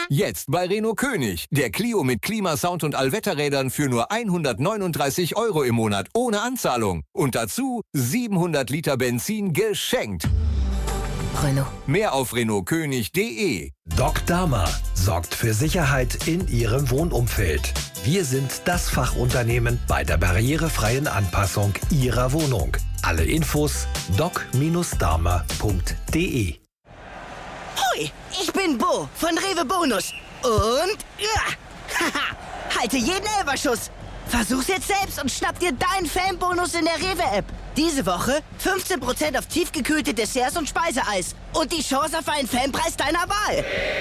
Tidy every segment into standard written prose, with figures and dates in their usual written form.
Jetzt bei Renault König. Der Clio mit Klimasound und Allwetterrädern für nur 139 € im Monat ohne Anzahlung. Und dazu 700 Liter Benzin geschenkt. Renault. Mehr auf renaultkönig.de. Doc Dama sorgt für Sicherheit in Ihrem Wohnumfeld. Wir sind das Fachunternehmen bei der barrierefreien Anpassung Ihrer Wohnung. Alle Infos doc-dama.de. Hoi, ich bin Bo von Rewe Bonus. Und halte jeden Elferschuss. Versuch's jetzt selbst und schnapp dir deinen Fanbonus in der Rewe-App. Diese Woche 15% auf tiefgekühlte Desserts und Speiseeis. Und die Chance auf einen Fanpreis deiner Wahl.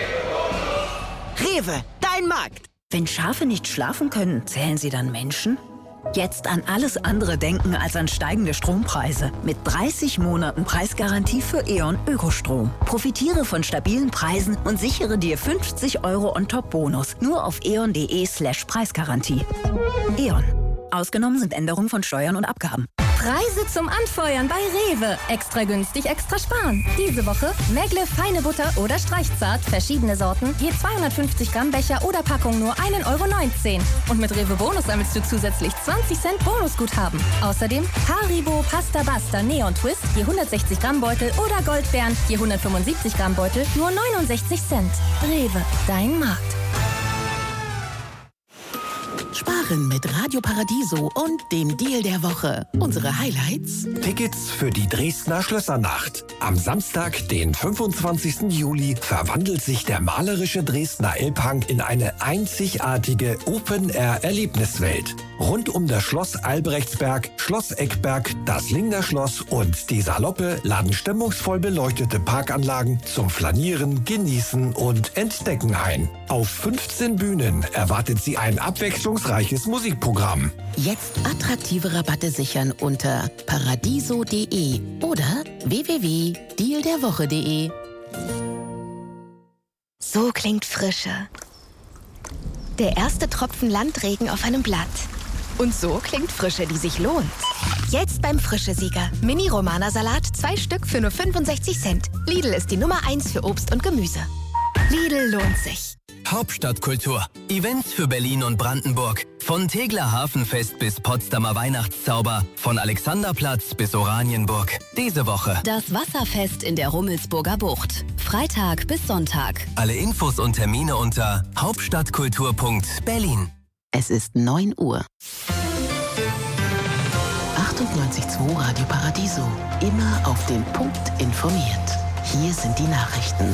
Rewe, dein Markt. Wenn Schafe nicht schlafen können, zählen sie dann Menschen? Jetzt an alles andere denken als an steigende Strompreise. Mit 30 Monaten Preisgarantie für E.ON Ökostrom. Profitiere von stabilen Preisen und sichere dir 50 € on top Bonus. Nur auf eon.de/Preisgarantie. E.ON. Ausgenommen sind Änderungen von Steuern und Abgaben. Preise zum Anfeuern bei Rewe. Extra günstig, extra sparen. Diese Woche Megle feine Butter oder Streichzart, verschiedene Sorten, je 250 Gramm Becher oder Packung nur 1,19 €. Und mit Rewe Bonus sammelst du zusätzlich 20 Cent Bonusguthaben. Außerdem Haribo Pasta Basta Neon Twist, je 160 Gramm Beutel oder Goldbeeren, je 175 Gramm Beutel, nur 69 Cent. Rewe, dein Markt. Sparen mit Radio Paradiso und dem Deal der Woche. Unsere Highlights: Tickets für die Dresdner Schlössernacht. Am Samstag, den 25. Juli, verwandelt sich der malerische Dresdner Elbhang in eine einzigartige Open-Air-Erlebniswelt. Rund um das Schloss Albrechtsberg, Schloss Eckberg, das Lingner Schloss und die Saloppe laden stimmungsvoll beleuchtete Parkanlagen zum Flanieren, Genießen und Entdecken ein. Auf 15 Bühnen erwartet Sie ein abwechslungsreiches Musikprogramm. Jetzt attraktive Rabatte sichern unter paradiso.de oder www.dealderwoche.de. So klingt Frische. Der erste Tropfen Landregen auf einem Blatt. Und so klingt Frische, die sich lohnt. Jetzt beim Frische-Sieger. Mini-Romana-Salat, 2 Stück für nur 65 Cent. Lidl ist die Nummer 1 für Obst und Gemüse. Lidl lohnt sich. Hauptstadtkultur. Events für Berlin und Brandenburg. Von Tegeler Hafenfest bis Potsdamer Weihnachtszauber. Von Alexanderplatz bis Oranienburg. Diese Woche Das Wasserfest in der Rummelsburger Bucht. Freitag bis Sonntag. alle Infos und Termine unter hauptstadtkultur.berlin. Es ist 9 Uhr. 98.2 Radio Paradiso. Immer auf den Punkt informiert. Hier sind die Nachrichten.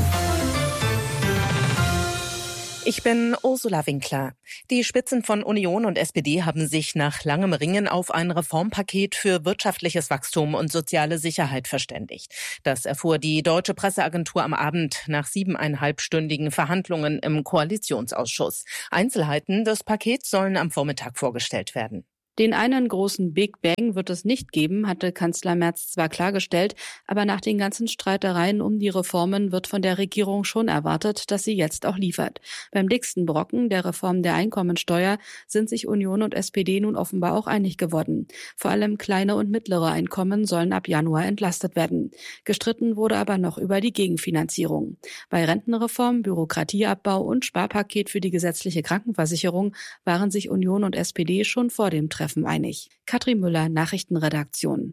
Ich bin Ursula Winkler. Die Spitzen von Union und SPD haben sich nach langem Ringen auf ein Reformpaket für wirtschaftliches Wachstum und soziale Sicherheit verständigt. Das erfuhr die Deutsche Presseagentur am Abend nach 7,5-stündigen Verhandlungen im Koalitionsausschuss. Einzelheiten des Pakets sollen am Vormittag vorgestellt werden. Den einen großen Big Bang wird es nicht geben, hatte Kanzler Merz zwar klargestellt, aber nach den ganzen Streitereien um die Reformen wird von der Regierung schon erwartet, dass sie jetzt auch liefert. Beim dicksten Brocken, der Reform der Einkommensteuer, sind sich Union und SPD nun offenbar auch einig geworden. Vor allem kleine und mittlere Einkommen sollen ab Januar entlastet werden. Gestritten wurde aber noch über die Gegenfinanzierung. Bei Rentenreform, Bürokratieabbau und Sparpaket für die gesetzliche Krankenversicherung waren sich Union und SPD schon vor dem Treffen einig. Katrin Müller, Nachrichtenredaktion.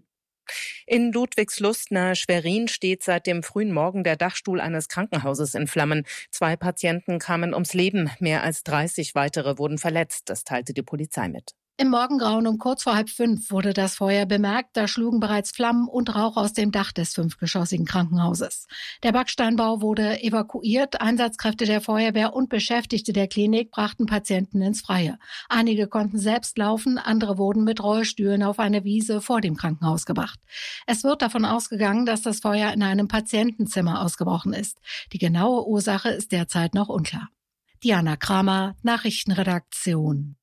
In Ludwigslust nahe Schwerin steht seit dem frühen Morgen der Dachstuhl eines Krankenhauses in Flammen. 2 Patienten kamen ums Leben, mehr als 30 weitere wurden verletzt, das teilte die Polizei mit. Im Morgengrauen um kurz vor 4:30 wurde das Feuer bemerkt. Da schlugen bereits Flammen und Rauch aus dem Dach des 5-geschossigen Krankenhauses. Der Backsteinbau wurde evakuiert. Einsatzkräfte der Feuerwehr und Beschäftigte der Klinik brachten Patienten ins Freie. Einige konnten selbst laufen, andere wurden mit Rollstühlen auf eine Wiese vor dem Krankenhaus gebracht. Es wird davon ausgegangen, dass das Feuer in einem Patientenzimmer ausgebrochen ist. Die genaue Ursache ist derzeit noch unklar. Diana Kramer, Nachrichtenredaktion.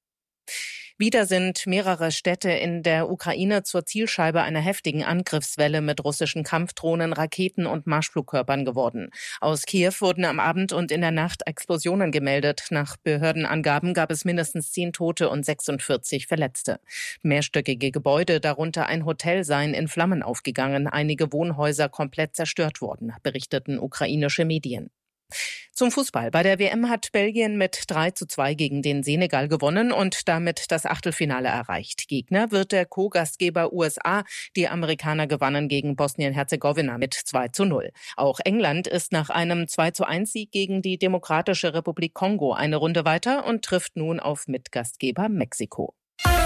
Wieder sind mehrere Städte in der Ukraine zur Zielscheibe einer heftigen Angriffswelle mit russischen Kampfdrohnen, Raketen und Marschflugkörpern geworden. Aus Kiew wurden am Abend und in der Nacht Explosionen gemeldet. Nach Behördenangaben gab es mindestens 10 Tote und 46 Verletzte. Mehrstöckige Gebäude, darunter ein Hotel, seien in Flammen aufgegangen. Einige Wohnhäuser komplett zerstört worden, berichteten ukrainische Medien. Zum Fußball. Bei der WM hat Belgien mit 3:2 gegen den Senegal gewonnen und damit das Achtelfinale erreicht. Gegner wird der Co-Gastgeber USA. Die Amerikaner gewannen gegen Bosnien-Herzegowina mit 2:0. Auch England ist nach einem 2:1-Sieg gegen die Demokratische Republik Kongo eine Runde weiter und trifft nun auf Mitgastgeber Mexiko.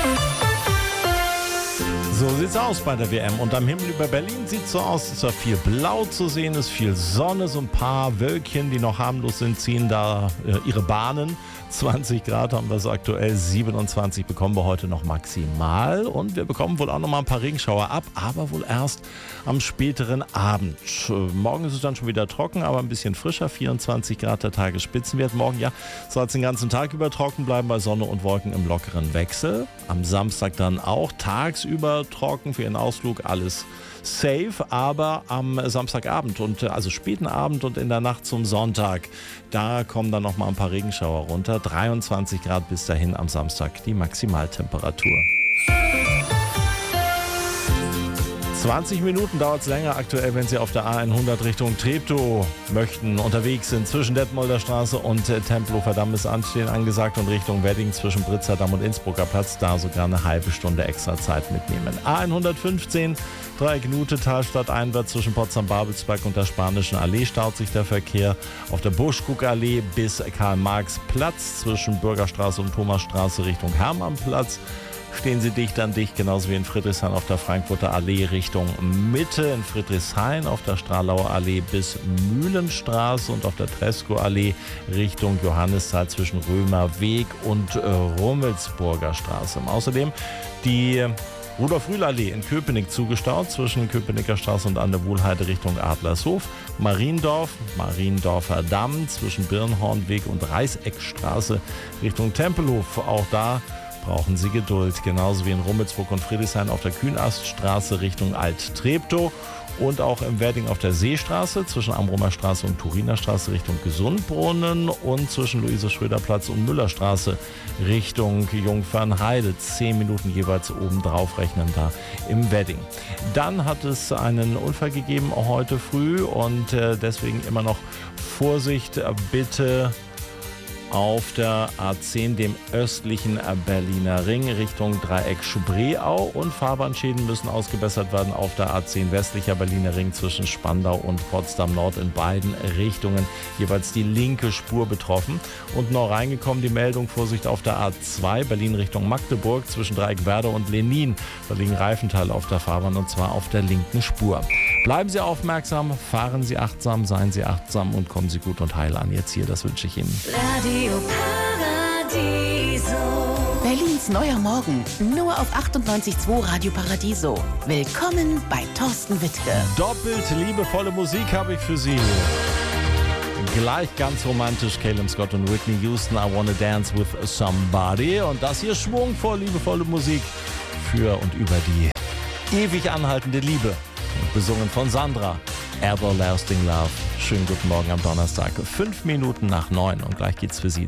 So sieht's aus bei der WM. Und am Himmel über Berlin sieht's so aus, dass da viel Blau zu sehen ist, viel Sonne, so ein paar Wölkchen, die noch harmlos sind, ziehen da ihre Bahnen. 20 Grad haben wir es aktuell, 27 bekommen wir heute noch maximal. Und wir bekommen wohl auch noch mal ein paar Regenschauer ab, aber wohl erst am späteren Abend. Morgen ist es dann schon wieder trocken, aber ein bisschen frischer, 24 Grad der Tagesspitzenwert. Morgen soll es den ganzen Tag über trocken bleiben bei Sonne und Wolken im lockeren Wechsel. Am Samstag dann auch tagsüber trocken für Ihren Ausflug, alles safe, aber am Samstagabend und also späten Abend und in der Nacht zum Sonntag, da kommen dann noch mal ein paar Regenschauer runter. 23 Grad bis dahin am Samstag die Maximaltemperatur. 20 Minuten dauert es länger aktuell, wenn Sie auf der A100 Richtung Treptow möchten. Unterwegs sind zwischen Detmolder Straße und Tempelhofer Damm ist Anstehen angesagt und Richtung Wedding zwischen Britzer Damm und Innsbrucker Platz. Da sogar eine halbe Stunde extra Zeit mitnehmen. A115 Dreieck Nutetal stadteinwärts zwischen Potsdam-Babelsberg und der Spanischen Allee staut sich der Verkehr. Auf der Buschkuckallee bis Karl-Marx-Platz zwischen Bürgerstraße und Thomasstraße Richtung Hermannplatz. Stehen Sie dicht an dicht, genauso wie in Friedrichshain auf der Frankfurter Allee Richtung Mitte, in Friedrichshain auf der Stralauer Allee bis Mühlenstraße und auf der Tresco-Allee Richtung Johannisthal zwischen Römerweg und Rummelsburger Straße. Außerdem die Rudolf-Rühl-Allee in Köpenick zugestaut zwischen Köpenicker Straße und an der Wuhlheide Richtung Adlershof. Mariendorf, Mariendorfer Damm zwischen Birnhornweg und Reißeckstraße Richtung Tempelhof. Auch da brauchen Sie Geduld, genauso wie in Rummelsburg und Friedrichshain auf der Kühnaststraße Richtung Alt-Treptow und auch im Wedding auf der Seestraße zwischen Amrumer Straße und Turiner Straße Richtung Gesundbrunnen und zwischen Luise-Schröder-Platz und Müllerstraße Richtung Jungfernheide. 10 Minuten jeweils obendrauf rechnen da im Wedding. Dann hat es einen Unfall gegeben heute früh und deswegen immer noch Vorsicht bitte auf der A10, dem östlichen Berliner Ring, Richtung Dreieck Spreeau. Und Fahrbahnschäden müssen ausgebessert werden auf der A10 westlicher Berliner Ring zwischen Spandau und Potsdam Nord in beiden Richtungen. Jeweils die linke Spur betroffen. Und noch reingekommen die Meldung, Vorsicht auf der A2 Berlin Richtung Magdeburg zwischen Dreieck Werder und Lenin. Da liegen Reifenteile auf der Fahrbahn und zwar auf der linken Spur. Bleiben Sie aufmerksam, fahren Sie achtsam, seien Sie achtsam und kommen Sie gut und heil an. Jetzt hier, das wünsche ich Ihnen. Radio Paradiso. Berlins neuer Morgen, nur auf 98.2 Radio Paradiso. Willkommen bei Thorsten Wittke. Doppelt liebevolle Musik habe ich für Sie. Gleich ganz romantisch, Caleb Scott und Whitney Houston, I Wanna Dance with Somebody. Und das hier schwungvoll liebevolle Musik für und über die ewig anhaltende Liebe. Besungen von Sandra, Everlasting Love. Schönen guten Morgen am Donnerstag, 5 Minuten nach 9 und gleich geht's für Sie